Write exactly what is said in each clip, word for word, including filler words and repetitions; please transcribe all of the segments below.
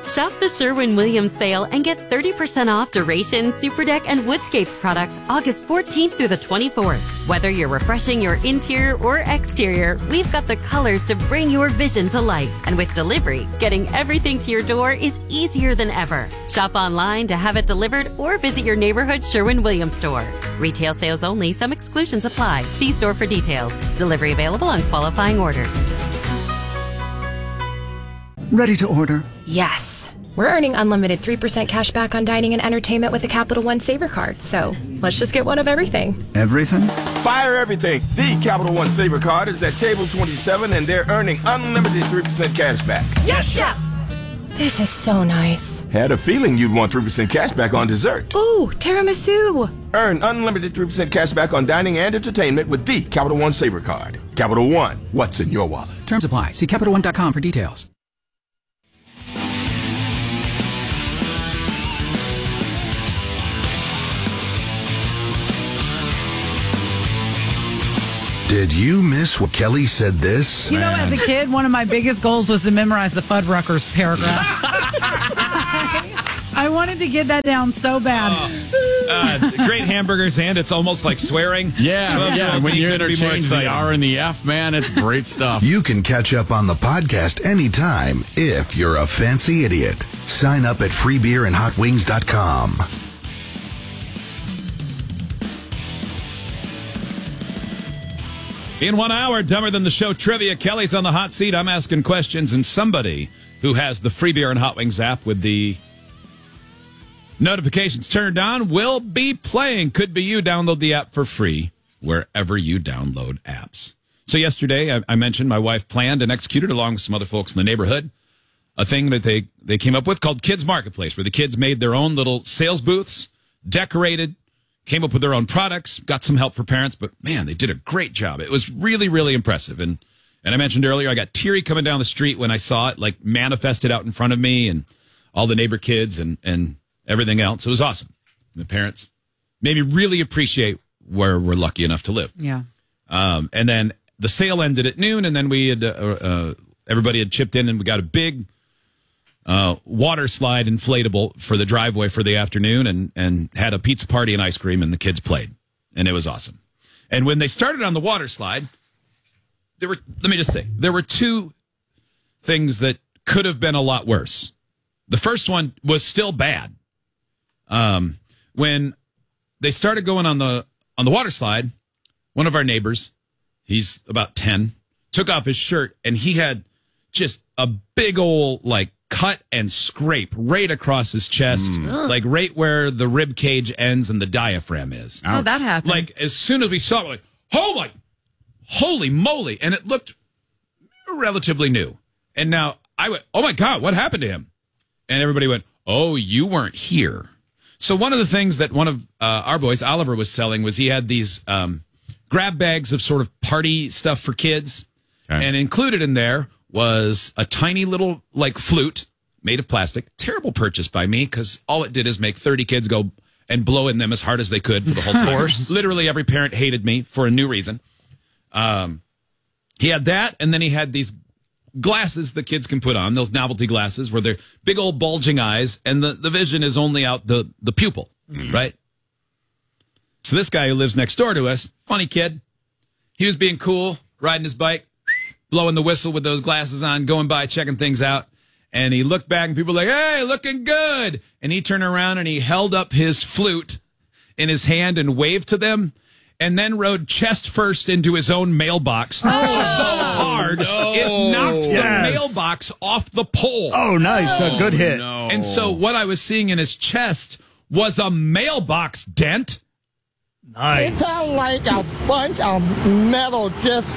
Shop the Sherwin-Williams sale and get thirty percent off Duration, Superdeck, and Woodscapes products August fourteenth through the twenty-fourth. Whether you're refreshing your interior or exterior, we've got the colors to bring your vision to life. And with delivery, getting everything to your door is easier than ever. Shop online to have it delivered or visit your neighborhood Sherwin-Williams store. Retail sales only. Some exclusions apply. See store for details. Delivery available on qualifying orders. Ready to order? Yes. We're earning unlimited three percent cash back on dining and entertainment with a Capital One Saver card, so let's just get one of everything. Everything? Fire everything. The Capital One Saver card is at table twenty-seven, and they're earning unlimited three percent cash back. Yes, Chef! This is so nice. Had a feeling you'd want three percent cash back on dessert. Ooh, tiramisu. Earn unlimited three percent cash back on dining and entertainment with the Capital One Saver card. Capital One, what's in your wallet? Terms apply. See Capital One dot com for details. Did you miss what Kelly said this? You know, as a kid, one of my biggest goals was to memorize the Fuddruckers paragraph. I wanted to get that down so bad. Oh, uh, great hamburgers, and it's almost like swearing. Yeah, well, yeah. When you interchange the exciting. R and the F, man, it's great stuff. You can catch up on the podcast anytime if you're a fancy idiot. Sign up at free beer and hot wings dot com. In one hour, Dumber Than the Show trivia. Kelly's on the hot seat. I'm asking questions, and somebody who has the Free Beer and Hot Wings app with the notifications turned on will be playing. Could be you. Download the app for free wherever you download apps. So yesterday, I, I mentioned my wife planned and executed, along with some other folks in the neighborhood, a thing that they, they came up with called Kids Marketplace, where the kids made their own little sales booths, decorated, came up with their own products, got some help for parents, but man, they did a great job. It was really, really impressive. And and I mentioned earlier, I got teary coming down the street when I saw it, like manifested out in front of me and all the neighbor kids and, and everything else. It was awesome. And the parents made me really appreciate where we're lucky enough to live. Yeah. Um, and then the sale ended at noon, and then we had, uh, uh, everybody had chipped in, and we got a big Uh, water slide inflatable for the driveway for the afternoon, and, and had a pizza party and ice cream, and the kids played, and it was awesome. And when they started on the water slide, there were, let me just say, there were two things that could have been a lot worse. The first one was still bad. Um, when they started going on the, on the water slide, one of our neighbors, he's about ten, took off his shirt, and he had just a big old, like, cut and scrape right across his chest, mm. like right where the rib cage ends and the diaphragm is. Ouch. Oh, that happened. Like, as soon as we saw it, we're like, oh my, holy moly. And it looked relatively new. And now I went, oh my God, what happened to him? And everybody went, oh, you weren't here. So one of the things that one of uh, our boys, Oliver, was selling was he had these um, grab bags of sort of party stuff for kids. Okay. And included in there was a tiny little, like, flute made of plastic. Terrible purchase by me, because all it did is make thirty kids go and blow in them as hard as they could for the whole time. Literally every parent hated me for a new reason. Um, he had that, and then he had these glasses that kids can put on, those novelty glasses, where they're big old bulging eyes, and the, the vision is only out the, the pupil, mm-hmm. right? So this guy who lives next door to us, funny kid, he was being cool, riding his bike, blowing the whistle with those glasses on, going by, checking things out. And he looked back, and people were like, hey, looking good. And he turned around, and he held up his flute in his hand and waved to them, and then rode chest first into his own mailbox oh, so hard, no. it knocked yes. the mailbox off the pole. Oh, nice. Oh, a good hit. No. And so what I was seeing in his chest was a mailbox dent. Nice. It sounds like a bunch of metal just...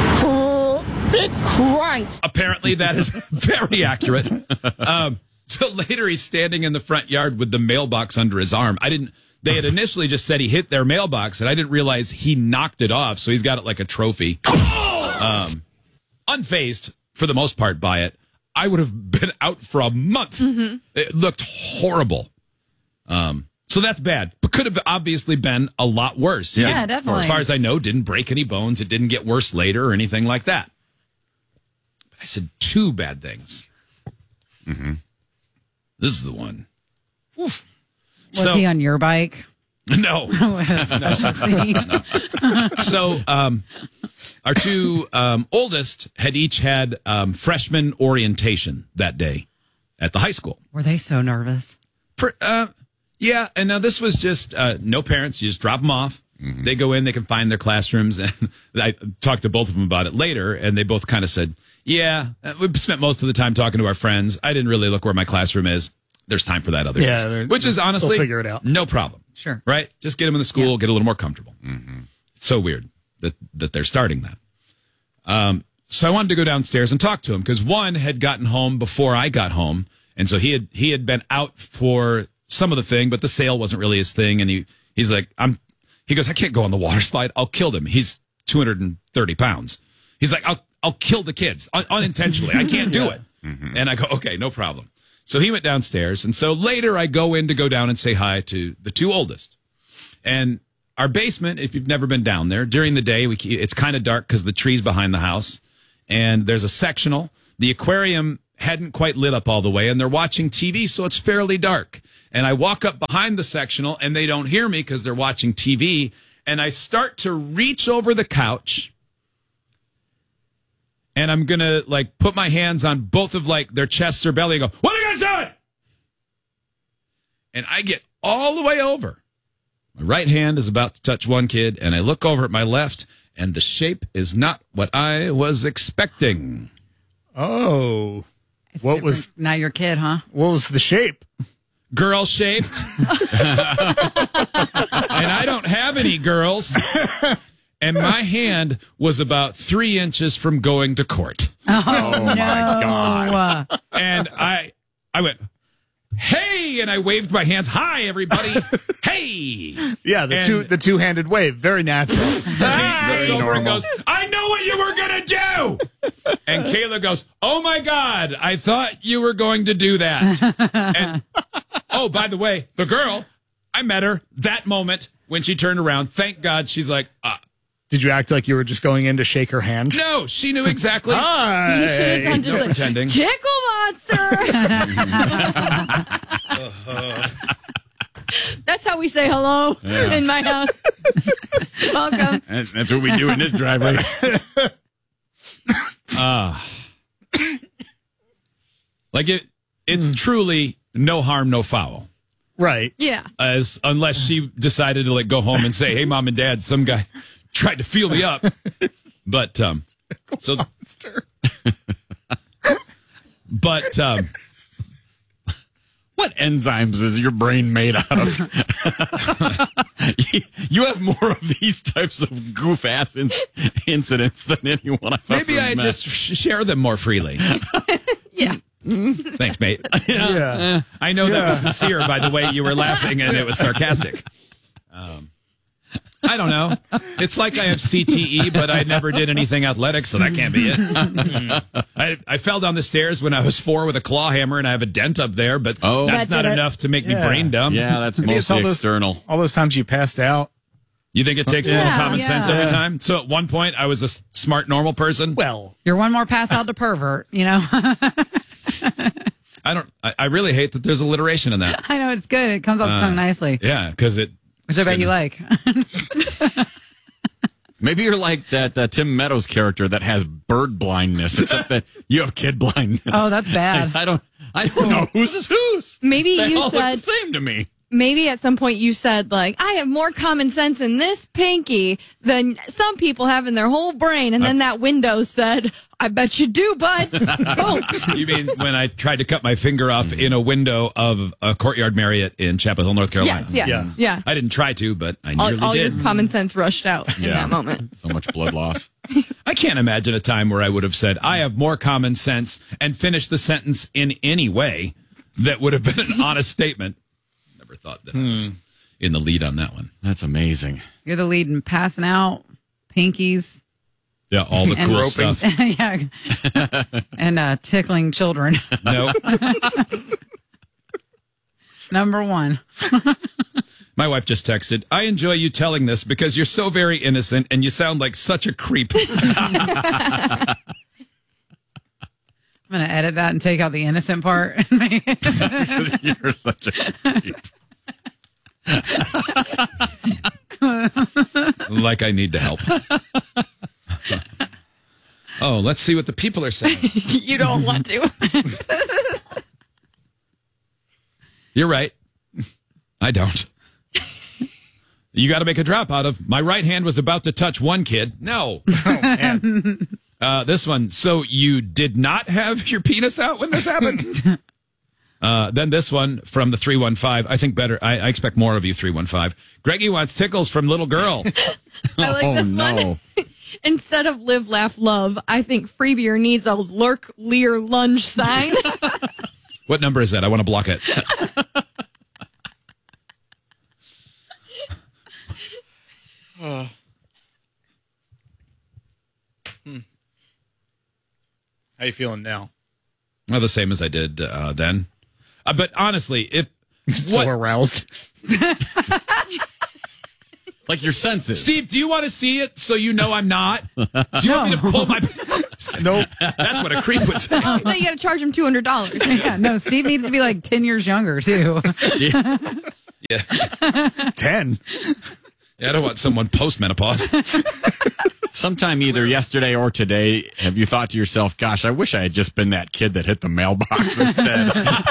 big crunch. Apparently, that is very accurate. Um, so later, he's standing in the front yard with the mailbox under his arm. I didn't. They had initially just said he hit their mailbox, and I didn't realize he knocked it off. So he's got it like a trophy. Um, unfazed for the most part by it. I would have been out for a month. Mm-hmm. It looked horrible. Um, so that's bad, but could have obviously been a lot worse. Yeah, yeah definitely. As far as I know, didn't break any bones. It didn't get worse later or anything like that. I said two bad things. Mm-hmm. This is the one. Was So- he on your bike? No. Special scene. So um, our two um, oldest had each had um, freshman orientation that day at the high school. Were they so nervous? For, uh, yeah, and now this was just uh, no parents. You just drop them off. Mm-hmm. They go in, they can find their classrooms. And I talked to both of them about it later, and they both kind of said, yeah, we spent most of the time talking to our friends. I didn't really look where my classroom is. There's time for that other Yeah, days. Which is honestly, they'll figure it out. No problem. Sure. Right? Just get them in the school, Yeah. get a little more comfortable. Mm-hmm. It's so weird that, that they're starting that. Um, so I wanted to go downstairs and talk to him because one had gotten home before I got home. And so he had he had been out for some of the thing, but the sale wasn't really his thing. And he, he's like, I'm, he goes, I can't go on the water slide. I'll kill them. He's two hundred thirty pounds. He's like, I'll, I'll kill the kids un- unintentionally. I can't do it. Mm-hmm. And I go, okay, no problem. So he went downstairs. And so later I go in to go down and say hi to the two oldest. And our basement, if you've never been down there, during the day, we, it's kind of dark because the tree's behind the house. And there's a sectional. The aquarium hadn't quite lit up all the way, and they're watching T V, so it's fairly dark. And I walk up behind the sectional, and they don't hear me because they're watching T V. And I start to reach over the couch, and I'm going to, like, put my hands on both of, like, their chests or belly and go, what are you guys doing? And I get all the way over. My right hand is about to touch one kid, and I look over at my left, and the shape is not what I was expecting. Oh. It's What different. was Not your kid, huh? what was the shape? Girl shaped. And I don't have any girls. And my hand was about three inches from going to court. Oh, my God. Uh, And I I went, hey, and I waved my hands. Hi, everybody. Hey. Yeah, the And- two the two handed wave, very natural. And he Very looks over and normal. goes, I know what you were going to do. And Kayla goes, oh, my God, I thought you were going to do that. And, oh, by the way, the girl, I met her that moment when she turned around. Thank God she's like, uh, Did you act like you were just going in to shake her hand? no, she knew exactly. Hi. You should have gone just No like, pretending. tickle monster. That's how we say hello in my house. Welcome. And that's what we do in this driveway. Ah. Like it, it's truly no harm, no foul. Right. Yeah. As unless she decided to like go home and say, "Hey, mom and dad, some guy tried to feel me up." But um, so, but um, What enzymes is your brain made out of? You have more of these types of goof ass in- incidents than anyone I've maybe ever I met. just sh- share them more freely. Yeah. Thanks, mate. Yeah. I know that was sincere by the way you were laughing, and it was sarcastic. Um, I don't know. It's like I have C T E, but I never did anything athletic, so that can't be it. I, I fell down the stairs when I was four with a claw hammer, and I have a dent up there, but Oh. that's That not did it. enough to make me Yeah. brain dumb. Yeah, that's Maybe it's all mostly those- external. All those times you passed out. You think it takes a little Yeah, common yeah. sense every Yeah. time? So at one point, I was a s- smart, normal person. Well, you're one more pass out to pervert, you know? I don't. I, I really hate that there's alliteration in that. I know, it's good. It comes off the tongue nicely, Yeah, because it. which I bet you like. Maybe you're like that uh, Tim Meadows character that has bird blindness, except that you have kid blindness. Oh, that's bad. I don't. I don't know whose is whose. Maybe They you all said- look the same to me. Maybe at some point you said, like, I have more common sense in this pinky than some people have in their whole brain. And then that window said, I bet you do, bud. Boom. You mean when I tried to cut my finger off in a window of a Courtyard Marriott in Chapel Hill, North Carolina? Yes, yeah. Yeah. Yeah. I didn't try to, but I nearly All, all your did. common sense rushed out in Yeah. that moment. So much blood loss. I can't imagine a time where I would have said, I have more common sense and finished the sentence in any way that would have been an honest statement. Never thought that I was in the lead on that one. That's amazing. You're the lead in passing out, pinkies, Yeah, all the And cool roping. stuff. yeah, and uh, tickling children. No. Number one. My wife just texted, I enjoy you telling this because you're so very innocent and you sound like such a creep. I'm I'm going to edit that and take out the innocent part. You're such a creep. Like I need to help. Oh, let's see what the people are saying. You don't want to. You're right. I don't. You got to make a drop out of. My right hand was about to touch one kid. No. Oh, man. Uh, this one. So you did not have your penis out when this happened? Uh, then this one from the three one five. I think better. I, I expect more of you, three one five. Greggy wants tickles from little girl. I like oh, this no. one. Instead of live, laugh, love, I think Free Beer needs a lurk, leer, lunge sign. What number is that? I want to block it. uh. hmm. How you feeling now? Well, the same as I did uh, then. Uh, but honestly, if so what, aroused, like your senses. Steve, do you want to see it so you know I'm not? Do you No. want me to pull my? Nope. That's what a creep would say. Oh, but you got to charge him two hundred dollars. Yeah, no, Steve needs to be like ten years younger, too. Yeah, ten. yeah. I don't want someone post menopause. Sometime either yesterday or today, have you thought to yourself, gosh, I wish I had just been that kid that hit the mailbox instead?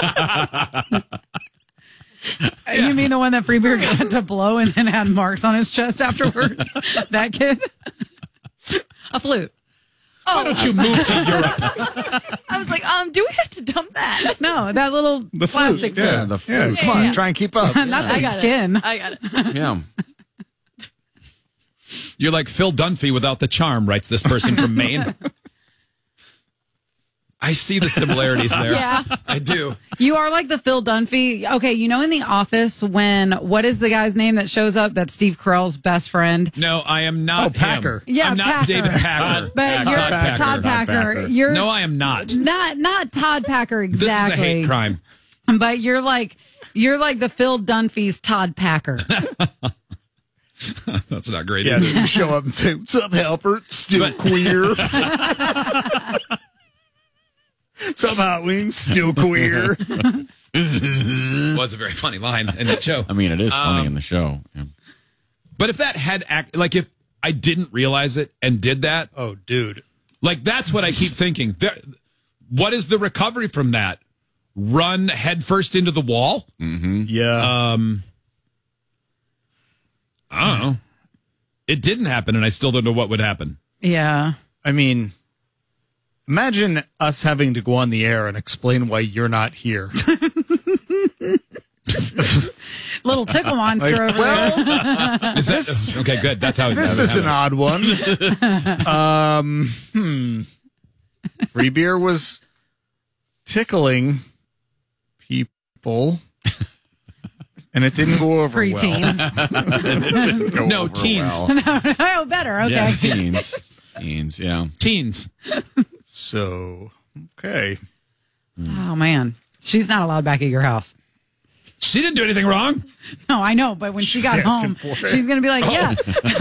You mean the one that Free Beer got to blow and then had marks on his chest afterwards? That kid? A flute. Why don't you move to Europe? I was like, um, do we have to dump that? No, that little The plastic flute. Yeah, flute. the flute. yeah, come on, Yeah, yeah. try and keep up. Not I the got skin. it. I got it. Yeah. You're like Phil Dunphy without the charm, writes this person from Maine. I see the similarities there. Yeah. I do. You are like the Phil Dunphy. Okay, you know in The Office when, what is the guy's name that shows up? That's Steve Carell's best friend. No, I am not Oh, Packer. him. Yeah, I'm not Packer. David Packer. But Todd you're Packer. Todd Packer. Packer. You're No, I am not. not not Todd Packer exactly. This is a hate crime. But you're like you're like the Phil Dunphy's Todd Packer. That's not great. Yeah, either. you show up and say, "What's up, helper? Still But- queer." Some hot wings, still queer. was a very funny line in that show. I mean, it is funny Um, in the show. Yeah. But if that had act, like if I didn't realize it and did that, Oh, dude. like that's what I keep thinking. There, what is the recovery from that? Run headfirst into the wall? Yeah. Um, I don't know. It didn't happen, and I still don't know what would happen. Yeah. I mean, imagine us having to go on the air and explain why you're not here. Little tickle monster over there. Is that okay? Good. That's how. This that is an happens. odd one. um, hmm. Free Beer was tickling people, and it didn't go over well. Preteens. Go No, over teens. well. Oh, better. Okay. Yeah, teens. Teens, yeah. Teens. So, okay. Oh man, she's not allowed back at your house. She didn't do anything wrong. No, I know, but when she got She's home, asking for it. she's gonna be like, "Yeah,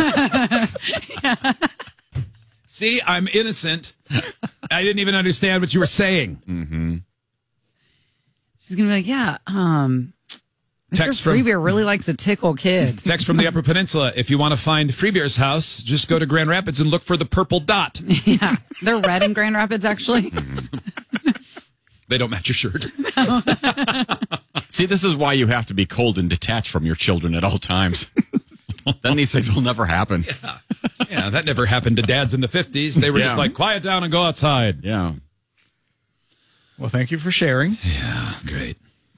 See, I'm innocent. I didn't even understand what you were saying. Mm-hmm. she's gonna be like, yeah." Um, Mister Text from- Free Beer really likes to tickle kids. Text from the Upper Peninsula. If you want to find Free Beer's house, just go to Grand Rapids and look for the purple dot. Yeah, they're red in Grand Rapids, actually. They don't match your shirt. See, this is why you have to be cold and detached from your children at all times. Then these things will never happen. Yeah. Yeah, that never happened to dads in the fifties. They were just Yeah. like, quiet down and go outside. Yeah. Well, thank you for sharing. Yeah, great.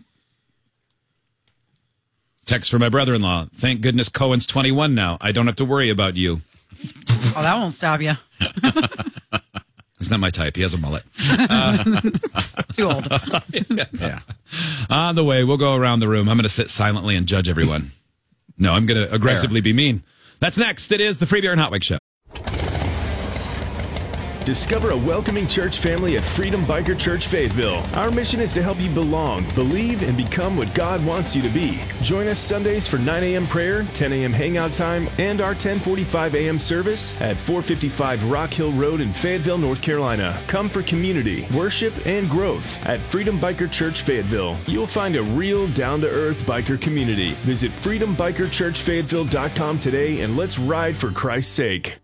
Text from my brother-in-law. Thank goodness Cohen's twenty-one now. I don't have to worry about you. Oh, that won't stop you. It's not my type. He has a mullet. Uh, Too old. Yeah. On the way, we'll go around the room. I'm going to sit silently and judge everyone. No, I'm going to aggressively be mean. That's next. It is the Free Beer and Hot Wings Show. Discover a welcoming church family at Freedom Biker Church Fayetteville. Our mission is to help you belong, believe, and become what God wants you to be. Join us Sundays for nine a.m. prayer, ten a.m. hangout time, and our ten forty-five a.m. service at four fifty-five Rock Hill Road in Fayetteville, North Carolina. Come for community, worship, and growth at Freedom Biker Church Fayetteville. You'll find a real, down-to-earth biker community. Visit freedom biker church fayetteville dot com today and let's ride for Christ's sake.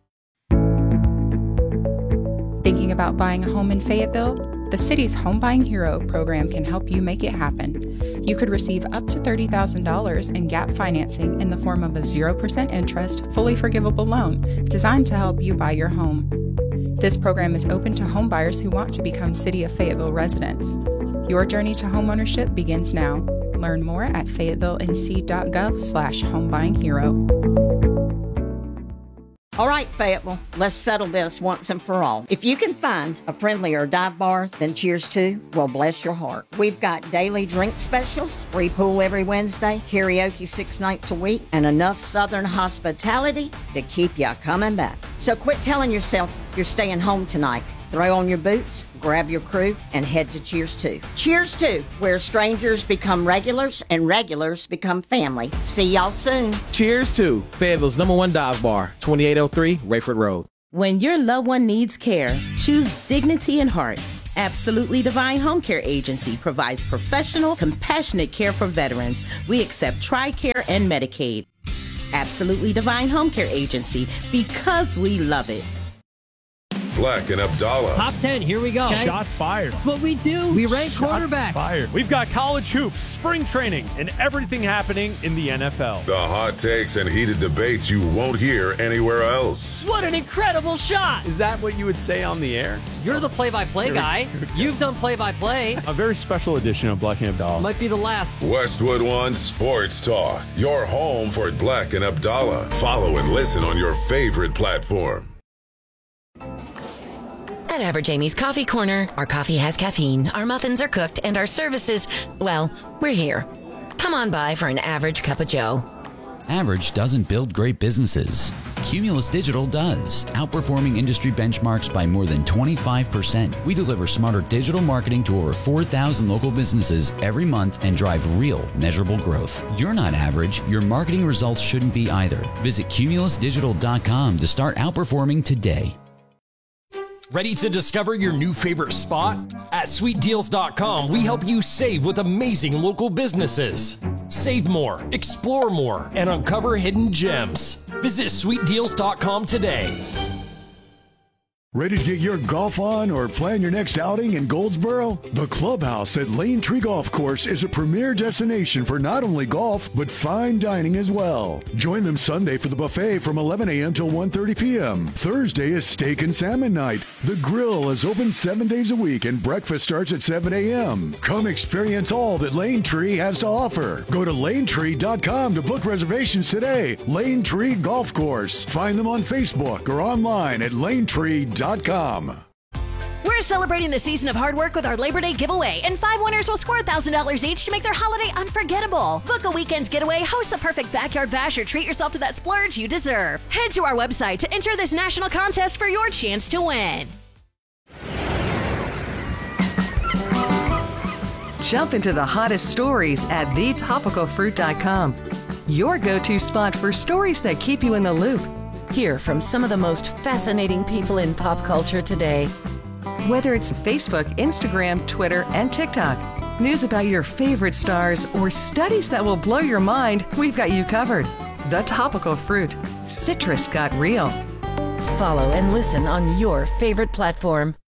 Thinking about buying a home in Fayetteville? The city's Home Buying Hero program can help you make it happen. You could receive up to thirty thousand dollars in gap financing in the form of a zero percent interest, fully forgivable loan designed to help you buy your home. This program is open to home buyers who want to become City of Fayetteville residents. Your journey to homeownership begins now. Learn more at fayetteville.nc.gov slash homebuyinghero. All right, Fayetteville, let's settle this once and for all. If you can find a friendlier dive bar than Cheers to, well, bless your heart. We've got daily drink specials, free pool every Wednesday, karaoke six nights a week, and enough Southern hospitality to keep you coming back. So quit telling yourself you're staying home tonight. Throw on your boots, grab your crew, and head to Cheers to. Cheers to, where strangers become regulars and regulars become family. See y'all soon. Cheers to Fayetteville's number one dive bar, twenty-eight oh three Rayford Road. When your loved one needs care, choose Dignity and Heart. Absolutely Divine Home Care Agency provides professional, compassionate care for veterans. We accept TRICARE and Medicaid. Absolutely Divine Home Care Agency, because we love it. Black and Abdallah. Top ten, here we go. Okay. Shots fired. That's what we do. We rank Shots quarterbacks. Fired. We've got college hoops, spring training, and everything happening in the N F L. The hot takes and heated debates you won't hear anywhere else. What an incredible shot. Is that what you would say on the air? You're the play-by-play Here, guy. here You've done play-by-play. A very special edition of Black and Abdallah. Might be the last. Westwood One Sports Talk. Your home for Black and Abdallah. Follow and listen on your favorite platform. At Average Amy's Coffee Corner, our coffee has caffeine, our muffins are cooked, and our services, well, we're here. Come on by for an average cup of joe. Average doesn't build great businesses. Cumulus Digital does, outperforming industry benchmarks by more than twenty-five percent. We deliver smarter digital marketing to over four thousand local businesses every month and drive real, measurable growth. You're not average. Your marketing results shouldn't be either. Visit cumulus digital dot com to start outperforming today. Ready to discover your new favorite spot? At sweet deals dot com, we help you save with amazing local businesses. Save more, explore more, and uncover hidden gems. Visit sweet deals dot com today. Ready to get your golf on or plan your next outing in Goldsboro? The Clubhouse at Lane Tree Golf Course is a premier destination for not only golf, but fine dining as well. Join them Sunday for the buffet from eleven a.m. till one thirty p.m. Thursday is steak and salmon night. The grill is open seven days a week and breakfast starts at seven a.m. Come experience all that Lane Tree has to offer. Go to lane tree dot com to book reservations today. Lane Tree Golf Course. Find them on Facebook or online at lane tree dot com. We're celebrating the season of hard work with our Labor Day giveaway, and five winners will score one thousand dollars each to make their holiday unforgettable. Book a weekend getaway, host the perfect backyard bash, or treat yourself to that splurge you deserve. Head to our website to enter this national contest for your chance to win. Jump into the hottest stories at the topical fruit dot com. Your go-to spot for stories that keep you in the loop. Hear from some of the most fascinating people in pop culture today. Whether it's Facebook, Instagram, Twitter, and TikTok, news about your favorite stars, or studies that will blow your mind, we've got you covered. The Topical Fruit. Citrus got real. Follow and listen on your favorite platform.